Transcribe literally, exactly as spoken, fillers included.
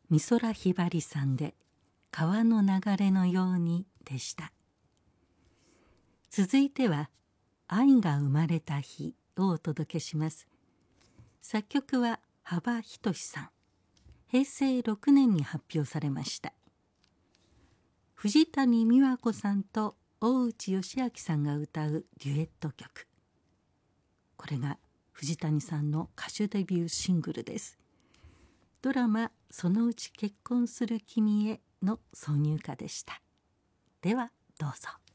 美空ひばりさんで川の流れのようにでした。続いては愛が生まれた日をお届けします。作曲は幅仁さん。へいせいろくねんに発表されました。藤谷美和子さんと大内義明さんが歌うデュエット曲。これが藤谷さんの歌手デビューシングルです。ドラマ「そのうち結婚する君へ」の挿入歌でした。ではどうぞ。